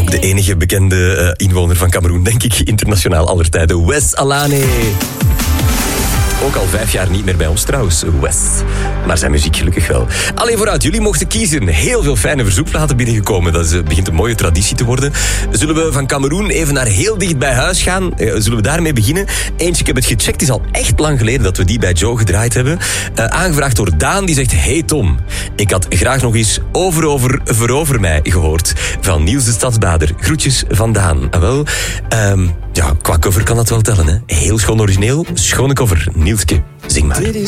De enige bekende inwoner van Kameroen, denk ik, internationaal aller tijden. Wes Alane. Ook al 5 jaar niet meer bij ons trouwens, Wes. Maar zijn muziek gelukkig wel. Allee, vooruit, jullie mochten kiezen. Heel veel fijne verzoekplaten binnengekomen. Dat begint een mooie traditie te worden. Zullen we van Kameroen even naar heel dicht bij huis gaan? Zullen we daarmee beginnen? Eentje, ik heb het gecheckt, het is al echt lang geleden dat we die bij Joe gedraaid hebben. Aangevraagd door Daan, die zegt... Hey Tom, ik had graag nog eens Verover mij gehoord. Van Niels de Stadsbader. Groetjes van Daan. Wel, ja, qua cover kan dat wel tellen, hè. Heel schoon origineel, schone cover. Nielske, zing maar.